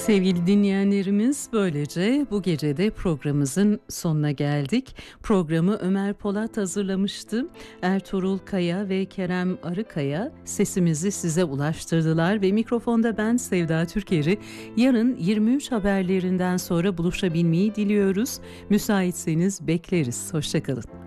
Sevgili dinleyenlerimiz, böylece bu gece de programımızın sonuna geldik. Programı Ömer Polat hazırlamıştı. Ertuğrul Kaya ve Kerem Arıkaya sesimizi size ulaştırdılar ve mikrofonda ben Sevda Türker'i yarın 23 haberlerinden sonra buluşabilmeyi diliyoruz. Müsaitseniz bekleriz. Hoşça kalın.